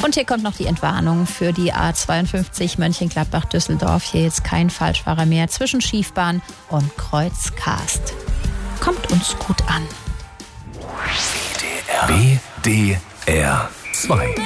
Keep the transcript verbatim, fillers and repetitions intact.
Und hier kommt noch die Entwarnung für die A zweiundfünfzig Mönchengladbach-Düsseldorf. Hier jetzt kein Falschfahrer mehr zwischen Schiefbahn und Kreuz-Karst. Kommt uns gut an. W D R zwei